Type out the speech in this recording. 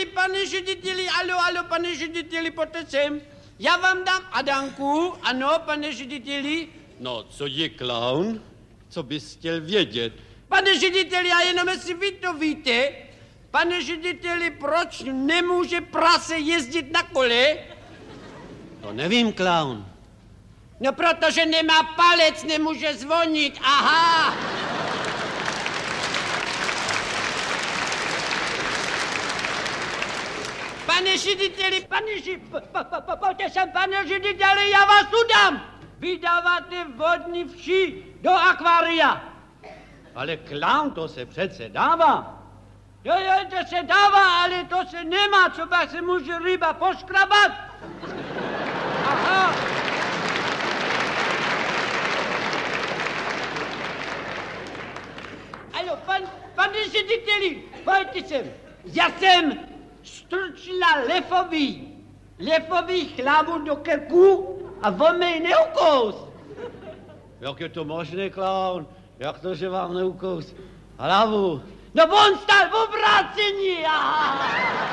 pane řediteli, alo, pane řediteli, pojďte sem. Já vám dám Adanku, ano, pane řediteli. No, co je klaun? Co bys chtěl vědět? Pane řediteli, já jenom jestli vy to víte, pane řediteli, proč nemůže prase jezdit na kole? To nevím, klaun. No, protože nemá palec, nemůže zvonit, aha. Pane řediteli, pojďte sem, pane řediteli, já vás udám. Vydáváte vodní vši do akvária. Ale klaun, to se přece dává. Jo, to se dává, ale to se nemá, co pak se může ryba poškrabat. Aha. Alo, pane řediteli, pojďte sem. Já jsem strčila lefový hlavu do krku a on mě neukous. Jak je to možné, klaun? Jak to, že vám neukous hlavu? No on stál v obrácení, aha.